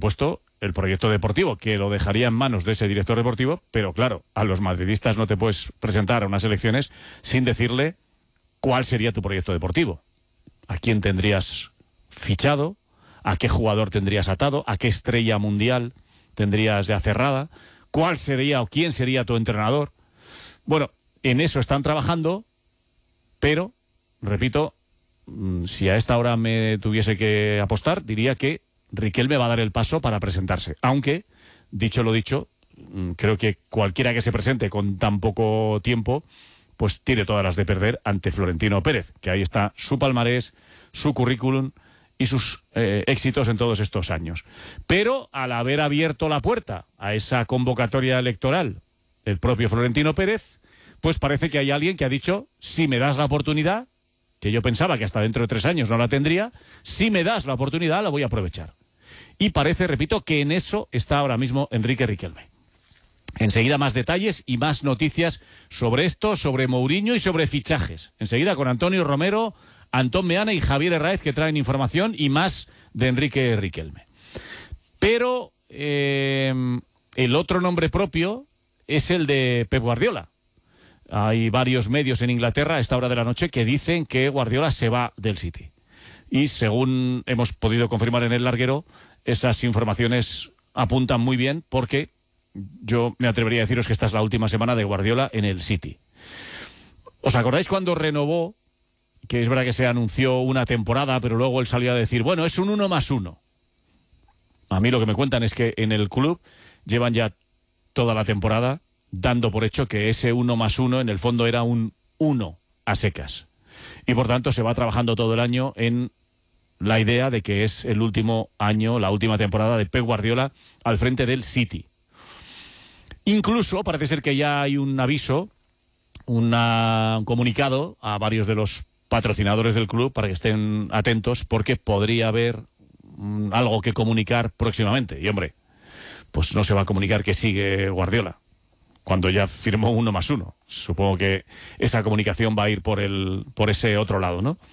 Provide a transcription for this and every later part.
supuesto, el proyecto deportivo, que lo dejaría en manos de ese director deportivo, pero claro, a los madridistas no te puedes presentar a unas elecciones sin decirle cuál sería tu proyecto deportivo. ¿A quién tendrías fichado? ¿A qué jugador tendrías atado? ¿A qué estrella mundial tendrías ya cerrada? ¿Cuál sería o quién sería tu entrenador? Bueno, en eso están trabajando, pero, repito, si a esta hora me tuviese que apostar, diría que Riquelme va a dar el paso para presentarse. Aunque, dicho lo dicho, creo que cualquiera que se presente con tan poco tiempo, pues tiene todas las de perder ante Florentino Pérez, que ahí está su palmarés, su currículum y sus éxitos en todos estos años. Pero al haber abierto la puerta a esa convocatoria electoral el propio Florentino Pérez, pues parece que hay alguien que ha dicho, si me das la oportunidad, que yo pensaba que hasta dentro de 3 años no la tendría, si me das la oportunidad la voy a aprovechar. Y parece, repito, que en eso está ahora mismo Enrique Riquelme. Enseguida más detalles y más noticias sobre esto, sobre Mourinho y sobre fichajes. Enseguida con Antonio Romero, Antón Meana y Javier Herráez, que traen información y más de Enrique Riquelme. Pero el otro nombre propio es el de Pep Guardiola. Hay varios medios en Inglaterra a esta hora de la noche que dicen que Guardiola se va del City. Y según hemos podido confirmar en El Larguero, esas informaciones apuntan muy bien, porque yo me atrevería a deciros que esta es la última semana de Guardiola en el City. ¿Os acordáis cuando renovó? Que es verdad que se anunció una temporada, pero luego él salió a decir, bueno, es un 1+1. A mí lo que me cuentan es que en el club llevan ya toda la temporada dando por hecho que ese 1+1 en el fondo era un 1 a secas. Y por tanto se va trabajando todo el año en la idea de que es el último año, la última temporada de Pep Guardiola al frente del City. Incluso parece ser que ya hay un aviso, un comunicado a varios de los patrocinadores del club para que estén atentos, porque podría haber algo que comunicar próximamente. Y hombre, pues no se va a comunicar que sigue Guardiola cuando ya firmó 1+1. Supongo que esa comunicación va a ir por ese otro lado, ¿no?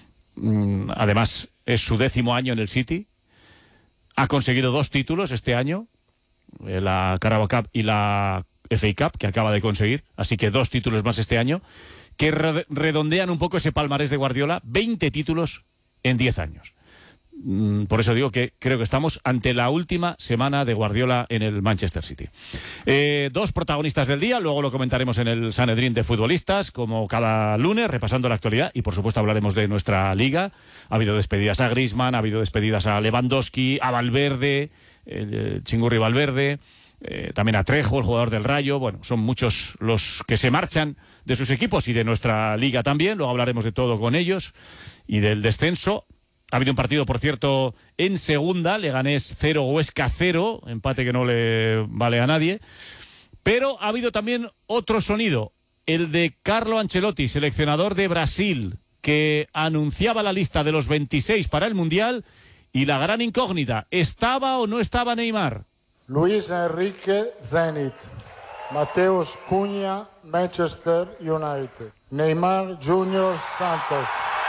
Además, es su 10º año en el City. Ha conseguido 2 títulos este año, la Carabao Cup y la FA Cup, que acaba de conseguir. Así que 2 títulos más este año, que redondean un poco ese palmarés de Guardiola. 20 títulos en 10 años. Por eso digo que creo que estamos ante la última semana de Guardiola en el Manchester City. 2 protagonistas del día, luego lo comentaremos en el Sanedrín de futbolistas, como cada lunes, repasando la actualidad, y por supuesto hablaremos de nuestra liga. Ha habido despedidas a Griezmann, ha habido despedidas a Lewandowski, a Valverde, Chingurri Valverde, también a Trejo, el jugador del Rayo. Bueno, son muchos los que se marchan de sus equipos y de nuestra liga también. Luego hablaremos de todo con ellos y del descenso. Ha habido un partido, por cierto, en segunda, Leganés 0, Huesca 0, empate que no le vale a nadie. Pero ha habido también otro sonido, el de Carlo Ancelotti, seleccionador de Brasil, que anunciaba la lista de los 26 para el Mundial, y la gran incógnita, ¿estaba o no estaba Neymar? Luis Enrique, Zenit. Mateus Cunha, Manchester United. Neymar Junior, Santos.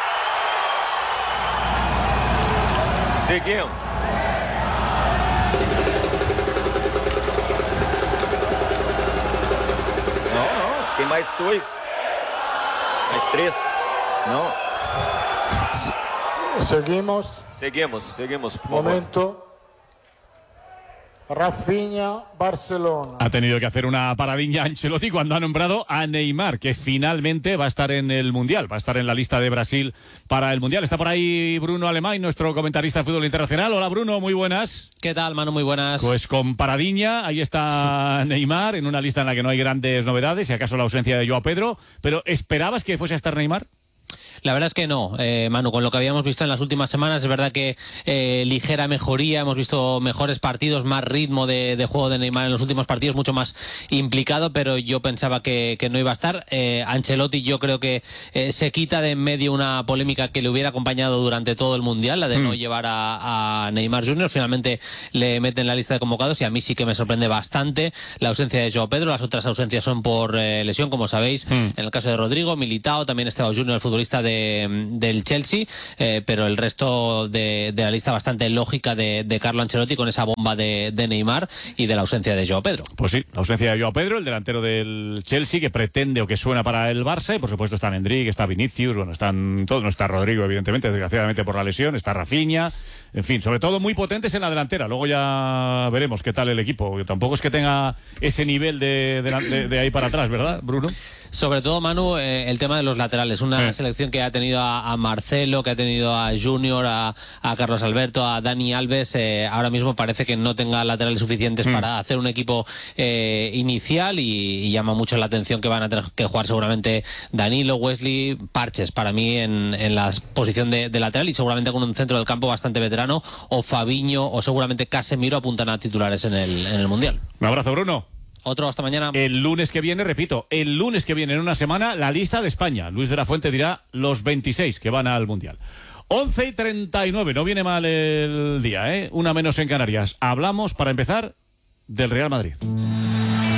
Seguimos. No, tem mais 2. Mais 3. No. Seguimos. Momento. Rafinha, Barcelona. Ha tenido que hacer una paradilla Ancelotti cuando ha nombrado a Neymar, que finalmente va a estar en el Mundial, va a estar en la lista de Brasil para el Mundial. Está por ahí Bruno Alemán, nuestro comentarista de fútbol internacional. Hola Bruno, muy buenas. ¿Qué tal, Manu? Muy buenas. Pues con paradiña, ahí está Neymar, en una lista en la que no hay grandes novedades, si acaso la ausencia de Joao Pedro. Pero ¿esperabas que fuese a estar Neymar? La verdad es que no, Manu, con lo que habíamos visto en las últimas semanas, es verdad que ligera mejoría, hemos visto mejores partidos, más ritmo de juego de Neymar en los últimos partidos, mucho más implicado, pero yo pensaba que no iba a estar. Ancelotti yo creo que se quita de en medio una polémica que le hubiera acompañado durante todo el Mundial, la de no llevar a Neymar Jr., finalmente le mete en la lista de convocados, y a mí sí que me sorprende bastante la ausencia de Joao Pedro. Las otras ausencias son por lesión, como sabéis, en el caso de Rodrigo, Militao, también Estevao Jr., el futbolista de del Chelsea, pero el resto de la lista bastante lógica de Carlo Ancelotti, con esa bomba de Neymar y de la ausencia de Joao Pedro. Pues sí, la ausencia de Joao Pedro, el delantero del Chelsea, que pretende o que suena para el Barça, y por supuesto están Endrick, está Vinicius, bueno, están todos, no está Rodrigo, evidentemente, desgraciadamente por la lesión, está Rafinha, en fin, sobre todo muy potentes en la delantera. Luego ya veremos qué tal el equipo, que tampoco es que tenga ese nivel de ahí para atrás, ¿verdad, Bruno? Sobre todo, Manu, el tema de los laterales. Una selección que ha tenido a Marcelo, que ha tenido a Junior, a Carlos Alberto, a Dani Alves. Ahora mismo parece que no tenga laterales suficientes para hacer un equipo inicial, y llama mucho la atención que van a tener que jugar seguramente Danilo, Wesley, Parches, para mí en la posición de lateral, y seguramente con un centro del campo bastante veterano, o Fabinho o seguramente Casemiro apuntan a titulares en el Mundial. Un abrazo, Bruno. Otro, hasta mañana. El lunes que viene, repito, el lunes que viene, en una semana, la lista de España. Luis de la Fuente dirá los 26 que van al Mundial. 11:39, no viene mal el día, ¿eh? Una menos en Canarias. Hablamos, para empezar, del Real Madrid.